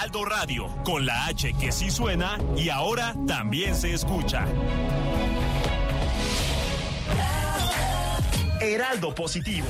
Heraldo Radio, con la H que sí suena y ahora también se escucha. Heraldo Positivo.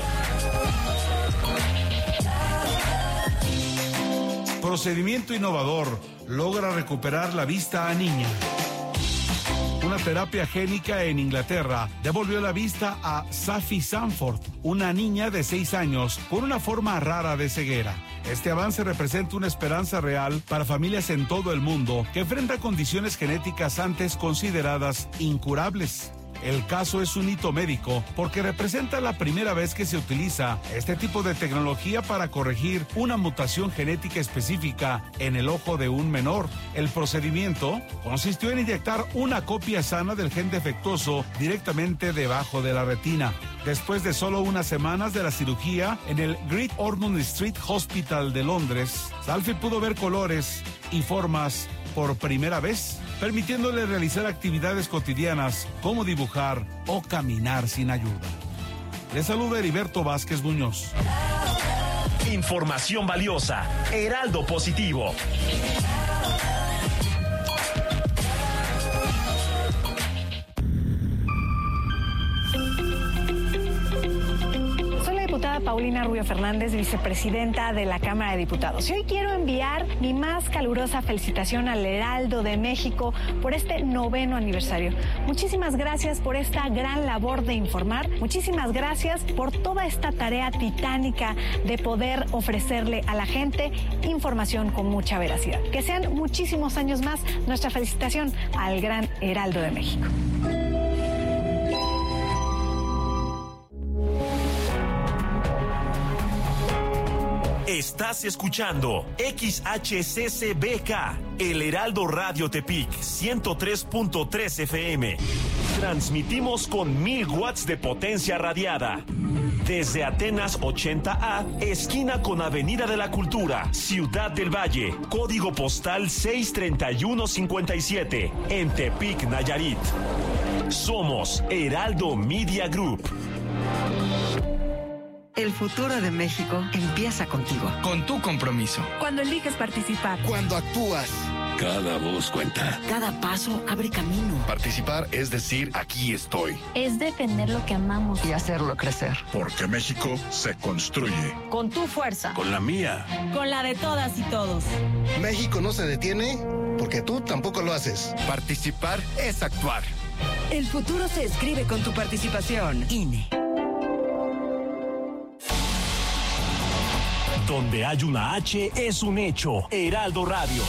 Procedimiento innovador logra recuperar la vista a niña. Una terapia génica en Inglaterra devolvió la vista a Safi Sanford, una niña de 6 años con una forma rara de ceguera. Este avance representa una esperanza real para familias en todo el mundo que enfrentan condiciones genéticas antes consideradas incurables. El caso es un hito médico porque representa la primera vez que se utiliza este tipo de tecnología para corregir una mutación genética específica en el ojo de un menor. El procedimiento consistió en inyectar una copia sana del gen defectuoso directamente debajo de la retina. Después de solo unas semanas de la cirugía en el Great Ormond Street Hospital de Londres, Safi pudo ver colores y formas por primera vez, permitiéndole realizar actividades cotidianas como dibujar o caminar sin ayuda. Les saluda Heriberto Vázquez Muñoz. Información valiosa. Heraldo Positivo. Paulina Rubio Fernández, vicepresidenta de la Cámara de Diputados. Y hoy quiero enviar mi más calurosa felicitación al Heraldo de México por este 9º aniversario. Muchísimas gracias por esta gran labor de informar. Muchísimas gracias por toda esta tarea titánica de poder ofrecerle a la gente información con mucha veracidad. Que sean muchísimos años más. Nuestra felicitación al gran Heraldo de México. Estás escuchando XHCCBK, el Heraldo Radio Tepic, 103.3 FM. Transmitimos con 1000 watts de potencia radiada. Desde Atenas 80A, esquina con Avenida de la Cultura, Ciudad del Valle, código postal 63157, en Tepic, Nayarit. Somos Heraldo Media Group. El futuro de México empieza contigo. Con tu compromiso. Cuando eliges participar. Cuando actúas. Cada voz cuenta. Cada paso abre camino. Participar es decir, aquí estoy. Es defender lo que amamos. Y hacerlo crecer. Porque México se construye. Con tu fuerza. Con la mía. Con la de todas y todos. México no se detiene porque tú tampoco lo haces. Participar es actuar. El futuro se escribe con tu participación. INE. Donde hay una H es un hecho. Heraldo Radio.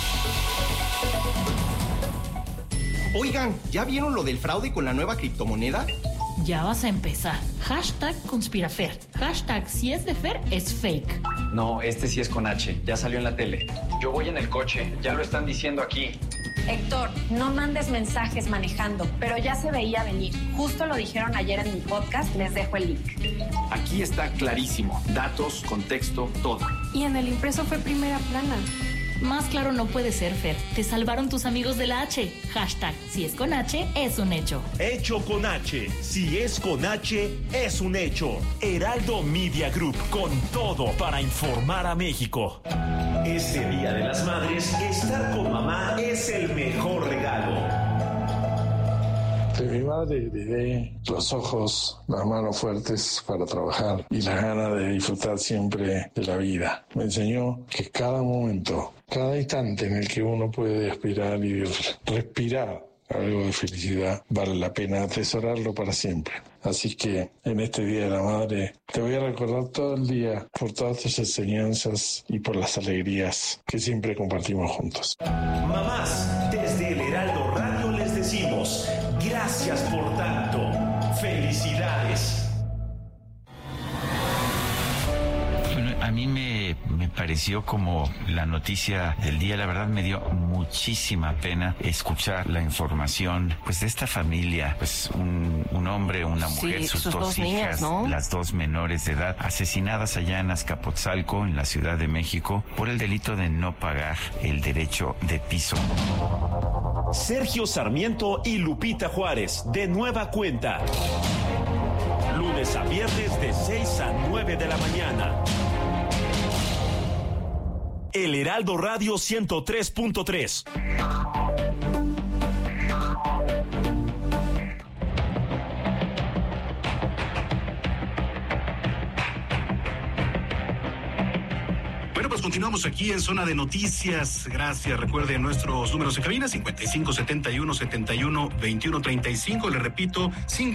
Oigan, ¿ya vieron lo del fraude con la nueva criptomoneda? Ya vas a empezar. #conspirafer. Si es de Fer, es fake. No, este sí es con H. Ya salió en la tele. Yo voy en el coche. Ya lo están diciendo aquí. Héctor, no mandes mensajes manejando, pero ya se veía venir. Justo lo dijeron ayer en mi podcast, les dejo el link. Aquí está clarísimo. Datos, contexto, todo. Y en el impreso fue primera plana. Más claro no puede ser, Fer. Te salvaron tus amigos de la H. Si es con H, es un hecho. Hecho con H. Si es con H, es un hecho. Heraldo Media Group, con todo para informar a México. Este Día de las Madres, estar con mamá es el mejor regalo. De mi madre heredé los ojos, las manos fuertes para trabajar y la gana de disfrutar siempre de la vida. Me enseñó que cada momento, cada instante en el que uno puede aspirar y respirar algo de felicidad, vale la pena atesorarlo para siempre. Así que en este Día de la Madre te voy a recordar todo el día por todas tus enseñanzas y por las alegrías que siempre compartimos juntos. Mamás, desde el Heraldo Radio les decimos gracias por tanto. Felicidades. Bueno, a mí me pareció como la noticia del día. La verdad me dio muchísima pena escuchar la información pues de esta familia, pues un hombre, una mujer, Sí, sus dos dos niñas, hijas, ¿no? Las dos menores de edad, asesinadas allá en Azcapotzalco, en la Ciudad de México, por el delito de no pagar el derecho de piso. Sergio Sarmiento y Lupita Juárez, de nueva cuenta. Lunes a viernes de 6 a 9 de la mañana. El Heraldo Radio 103.3. Bueno, pues continuamos aquí en Zona de Noticias. Gracias. Recuerden nuestros números en cabina: 5571-71-21-35. Le repito,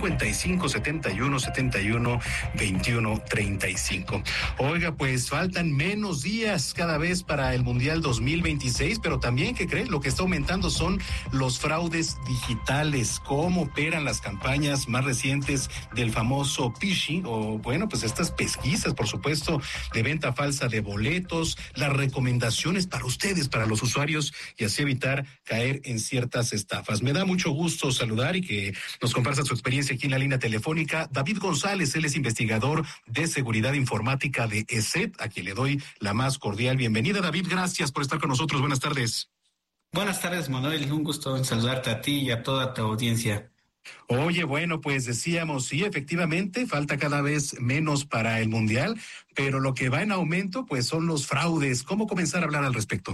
5571-71-21-35. Oiga, pues faltan menos días cada vez para el Mundial 2026, pero también, ¿qué creen? Lo que está aumentando son los fraudes digitales. ¿Cómo operan las campañas más recientes del famoso phishing? O bueno, pues estas pesquisas, por supuesto, de venta falsa de boletos, las recomendaciones para ustedes, para los usuarios, y así evitar caer en ciertas estafas. Me da mucho gusto saludar y que nos comparta su experiencia aquí en la línea telefónica David González. Él es investigador de seguridad informática de ESET, a quien le doy la más cordial bienvenida. David, gracias por estar con nosotros. Buenas tardes. Buenas tardes, Manuel. Un gusto en saludarte a ti y a toda tu audiencia. Oye, bueno, pues decíamos, sí, efectivamente, falta cada vez menos para el Mundial, pero lo que va en aumento, pues son los fraudes. ¿Cómo comenzar a hablar al respecto?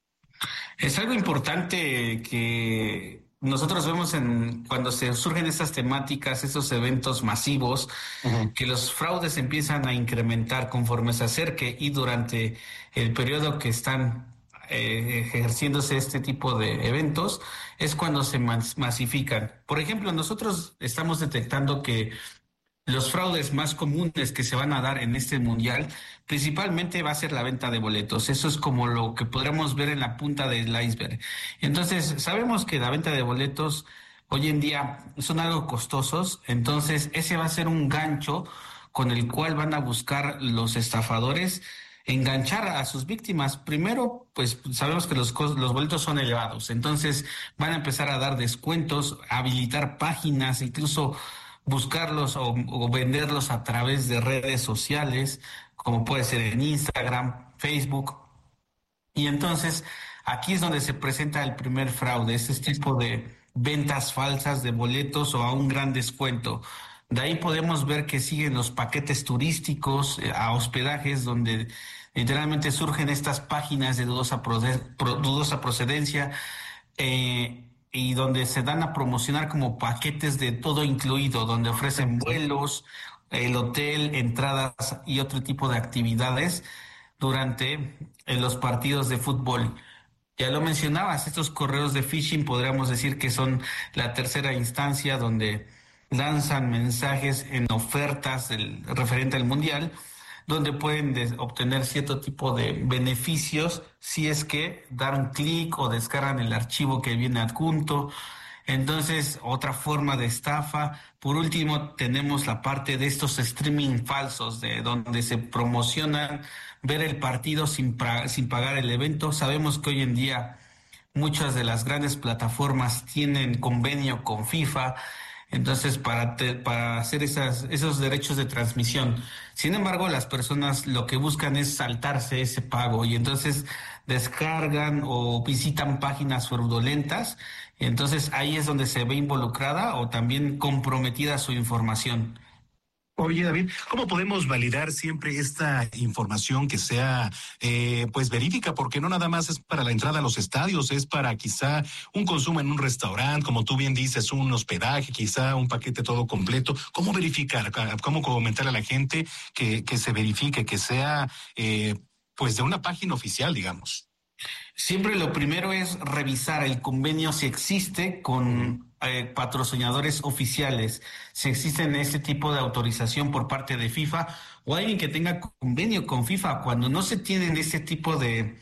Es algo importante que nosotros vemos cuando se surgen estas temáticas, estos eventos masivos, que los fraudes empiezan a incrementar conforme se acerque y durante el periodo que están ejerciéndose este tipo de eventos, es cuando se masifican. Por ejemplo, nosotros estamos detectando que los fraudes más comunes que se van a dar en este mundial, principalmente va a ser la venta de boletos. Eso es como lo que podremos ver en la punta del iceberg. Entonces, sabemos que la venta de boletos hoy en día son algo costosos, entonces ese va a ser un gancho con el cual van a buscar los estafadores enganchar a sus víctimas. Primero, pues sabemos que los boletos son elevados, entonces van a empezar a dar descuentos, habilitar páginas, incluso buscarlos o venderlos a través de redes sociales, como puede ser en Instagram, Facebook. Y entonces aquí es donde se presenta el primer fraude, ese tipo de ventas falsas de boletos o a un gran descuento. De ahí podemos ver que siguen los paquetes turísticos a hospedajes, donde literalmente surgen estas páginas de dudosa procedencia y donde se dan a promocionar como paquetes de todo incluido, donde ofrecen vuelos, el hotel, entradas y otro tipo de actividades durante los partidos de fútbol. Ya lo mencionabas, estos correos de phishing podríamos decir que son la tercera instancia donde lanzan mensajes en ofertas referente al mundial, donde pueden obtener cierto tipo de beneficios si es que dan clic o descargan el archivo que viene adjunto. Entonces, otra forma de estafa. Por último, tenemos la parte de estos streaming falsos, de donde se promocionan ver el partido sin pagar el evento. Sabemos que hoy en día muchas de las grandes plataformas tienen convenio con FIFA, entonces para hacer esos derechos de transmisión. Sin embargo, las personas lo que buscan es saltarse ese pago y entonces descargan o visitan páginas fraudulentas. Entonces ahí es donde se ve involucrada o también comprometida su información. Oye, David, ¿cómo podemos validar siempre esta información que sea pues verídica? Porque no nada más es para la entrada a los estadios, es para quizá un consumo en un restaurante, como tú bien dices, un hospedaje, quizá un paquete todo completo. ¿Cómo verificar? ¿Cómo comentarle a la gente que se verifique, que sea pues de una página oficial, digamos? Siempre lo primero es revisar el convenio si existe con patrocinadores oficiales, si existen este tipo de autorización por parte de FIFA o alguien que tenga convenio con FIFA. Cuando no se tienen ese tipo de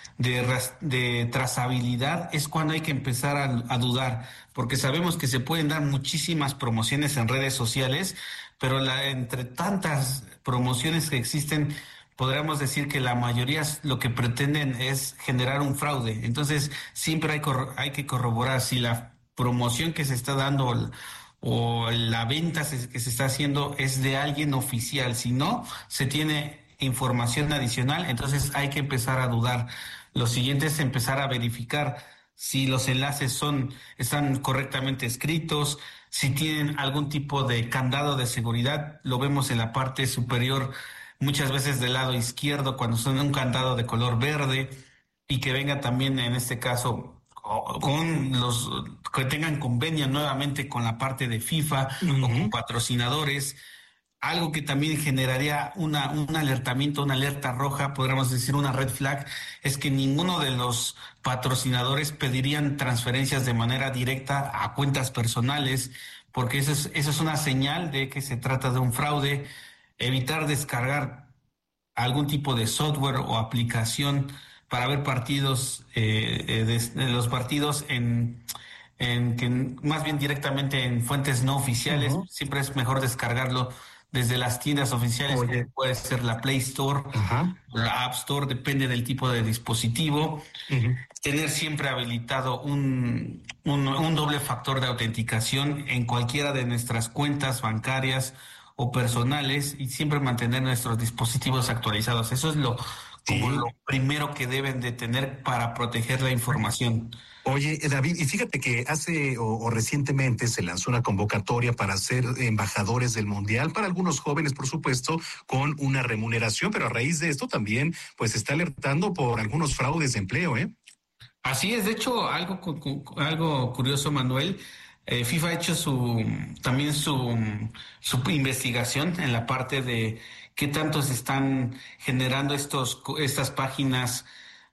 trazabilidad es cuando hay que empezar a dudar, porque sabemos que se pueden dar muchísimas promociones en redes sociales, pero entre tantas promociones que existen, podríamos decir que la mayoría lo que pretenden es generar un fraude. Entonces siempre hay que corroborar si la promoción que se está dando o la venta que se está haciendo es de alguien oficial. Si no se tiene información adicional, entonces hay que empezar a dudar. Lo siguiente es empezar a verificar si los enlaces están correctamente escritos, si tienen algún tipo de candado de seguridad. Lo vemos en la parte superior muchas veces del lado izquierdo cuando son un candado de color verde, y que venga también en este caso con los que tengan convenio nuevamente con la parte de FIFA o con patrocinadores. Algo que también generaría un alertamiento, una alerta roja, podríamos decir una red flag, es que ninguno de los patrocinadores pedirían transferencias de manera directa a cuentas personales, porque eso es una señal de que se trata de un fraude. Evitar descargar algún tipo de software o aplicación para ver partidos, los partidos en que más bien directamente en fuentes no oficiales. Siempre es mejor descargarlo desde las tiendas oficiales, que puede ser la Play Store, la App Store, depende del tipo de dispositivo. Tener siempre habilitado un doble factor de autenticación en cualquiera de nuestras cuentas bancarias o personales, y siempre mantener nuestros dispositivos actualizados. Eso es lo primero que deben de tener para proteger la información. Oye, David, y fíjate que hace o recientemente se lanzó una convocatoria para ser embajadores del Mundial para algunos jóvenes, por supuesto, con una remuneración, pero a raíz de esto también pues se está alertando por algunos fraudes de empleo, ¿eh? Así es, de hecho, algo curioso, Manuel. FIFA ha hecho su investigación en la parte de qué tanto se están generando estas páginas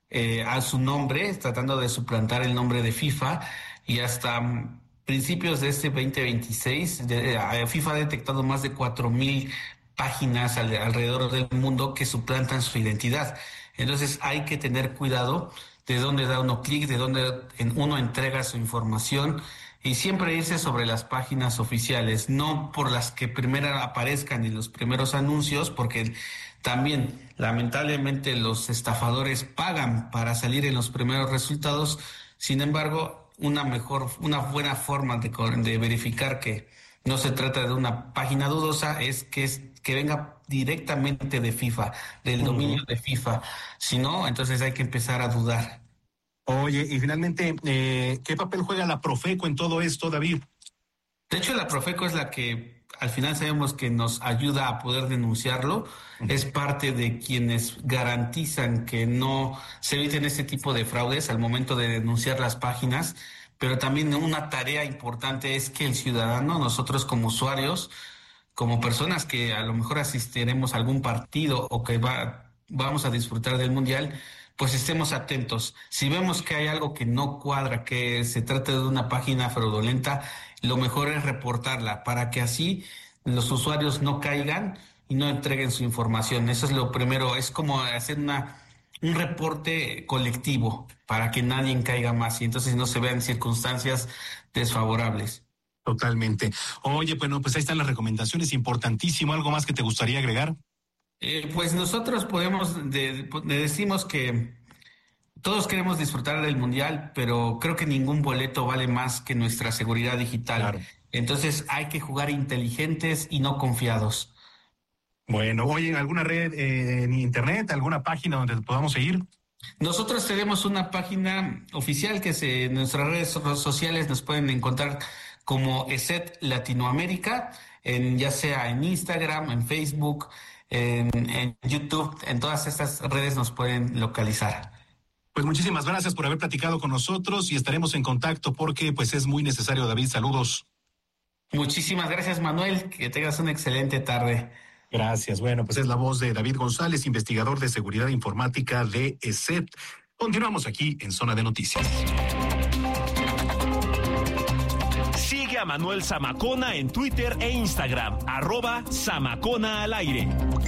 a su nombre, tratando de suplantar el nombre de FIFA, y hasta principios de este 2026, FIFA ha detectado más de 4,000 páginas alrededor del mundo que suplantan su identidad. Entonces hay que tener cuidado de dónde da uno clic, de dónde uno entrega su información, y siempre irse sobre las páginas oficiales, no por las que primero aparezcan en los primeros anuncios, porque también lamentablemente los estafadores pagan para salir en los primeros resultados. Sin embargo, una buena forma de verificar que no se trata de una página dudosa es que venga directamente de FIFA, del dominio de FIFA. Si no, entonces hay que empezar a dudar. Oye, y finalmente, ¿qué papel juega la Profeco en todo esto, David? De hecho, la Profeco es la que al final sabemos que nos ayuda a poder denunciarlo. Es parte de quienes garantizan que no se eviten este tipo de fraudes al momento de denunciar las páginas. Pero también una tarea importante es que el ciudadano, nosotros como usuarios, como personas que a lo mejor asistiremos a algún partido o que vamos a disfrutar del Mundial, pues estemos atentos. Si vemos que hay algo que no cuadra, que se trata de una página fraudulenta, lo mejor es reportarla para que así los usuarios no caigan y no entreguen su información. Eso es lo primero, es como hacer un reporte colectivo para que nadie caiga más y entonces no se vean circunstancias desfavorables. Totalmente. Oye, bueno, pues ahí están las recomendaciones, importantísimo. ¿Algo más que te gustaría agregar? Pues nosotros decimos que todos queremos disfrutar del Mundial, pero creo que ningún boleto vale más que nuestra seguridad digital. Claro. Entonces hay que jugar inteligentes y no confiados. Bueno, oye, ¿alguna red en internet, alguna página donde podamos seguir? Nosotros tenemos una página oficial que en nuestras redes sociales nos pueden encontrar como ESET Latinoamérica, ya sea en Instagram, en Facebook, en YouTube, en todas estas redes nos pueden localizar. Pues muchísimas gracias por haber platicado con nosotros y estaremos en contacto porque pues es muy necesario, David. Saludos. Muchísimas gracias, Manuel. Que tengas una excelente tarde. Gracias. Bueno, pues es la voz de David González, investigador de seguridad informática de ESET. Continuamos aquí en Zona de Noticias. Sigue a Manuel Zamacona en Twitter e Instagram, @Zamacona al aire.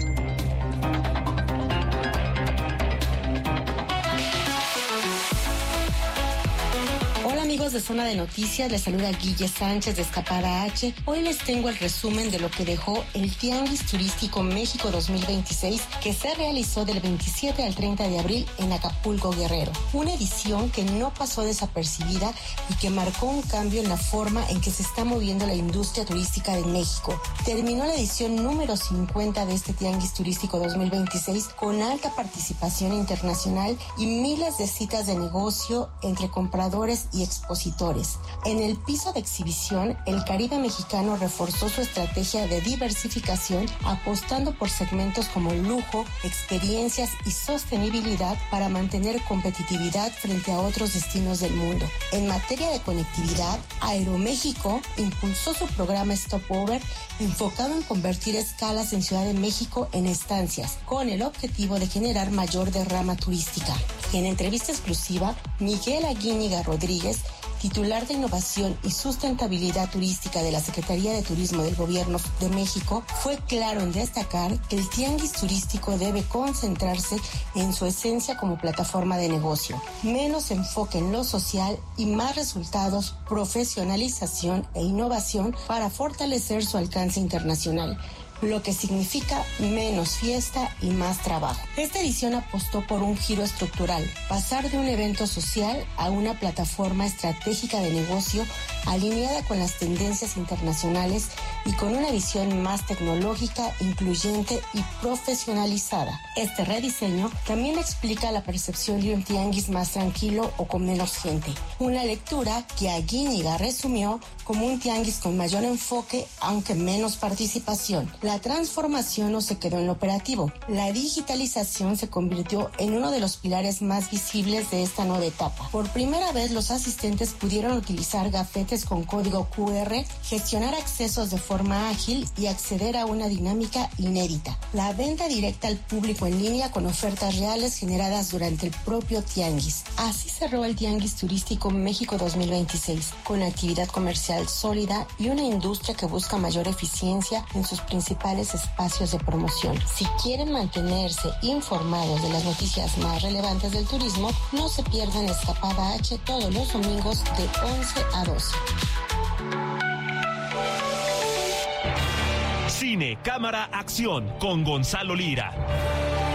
Hola amigos de Zona de Noticias, les saluda Guille Sánchez de Escapada H. Hoy les tengo el resumen de lo que dejó el Tianguis Turístico México 2026 que se realizó del 27 al 30 de abril en Acapulco, Guerrero. Una edición que no pasó desapercibida y que marcó un cambio en la forma en que se está moviendo la industria turística de México. Terminó la edición número 50 de este Tianguis Turístico 2026 con alta participación internacional y miles de citas de negocio entre compradores y expositores expositores. En el piso de exhibición, el Caribe mexicano reforzó su estrategia de diversificación, apostando por segmentos como lujo, experiencias y sostenibilidad para mantener competitividad frente a otros destinos del mundo. En materia de conectividad, Aeroméxico impulsó su programa Stopover, enfocado en convertir escalas en Ciudad de México en estancias, con el objetivo de generar mayor derrama turística. En entrevista exclusiva, Miguel Aguíñiga Rodríguez, titular de Innovación y Sustentabilidad Turística de la Secretaría de Turismo del Gobierno de México, fue claro en destacar que el tianguis turístico debe concentrarse en su esencia como plataforma de negocio, menos enfoque en lo social y más resultados, profesionalización e innovación para fortalecer su alcance internacional, lo que significa menos fiesta y más trabajo. Esta edición apostó por un giro estructural, pasar de un evento social a una plataforma estratégica de negocio alineada con las tendencias internacionales y con una visión más tecnológica, incluyente y profesionalizada. Este rediseño también explica la percepción de un tianguis más tranquilo o con menos gente, una lectura que Aguíñiga resumió como un tianguis con mayor enfoque, aunque menos participación. La transformación no se quedó en lo operativo. La digitalización se convirtió en uno de los pilares más visibles de esta nueva etapa. Por primera vez, los asistentes pudieron utilizar gafetes con código QR, gestionar accesos de forma ágil y acceder a una dinámica inédita: la venta directa al público en línea con ofertas reales generadas durante el propio tianguis. Así cerró el Tianguis Turístico México 2026, con actividad comercial sólida y una industria que busca mayor eficiencia en sus principales espacios de promoción. Si quieren mantenerse informados de las noticias más relevantes del turismo, no se pierdan Escapada H todos los domingos de 11 a 12. Cine, cámara, acción con Gonzalo Lira.